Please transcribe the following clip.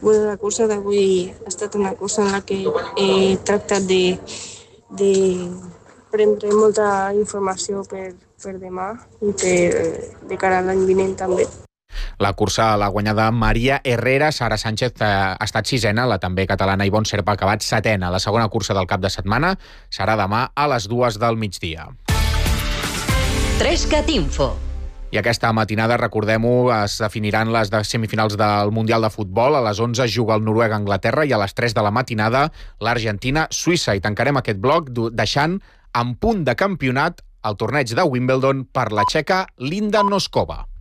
Bueno, la cursa d'avui ha estat una cursa en la que he tractat de prendre molta informació per demà i de cara a l'any vinent també. La cursa l'ha guanyada Maria Herrera. Sara Sánchez ha estat sisena. La també catalana Ivonne Serpa ha acabat setena. La segona cursa del cap de setmana serà demà a les 2 del migdia. 3CAT Info. I aquesta matinada, recordem-ho, es definiran les semifinals del Mundial de Futbol. A les 11 juga el Noruega-Anglaterra i a les 3 de la matinada l'Argentina-Suïssa. I tancarem aquest bloc deixant en punt de campionat el torneig de Wimbledon per la txeca Linda Noskova.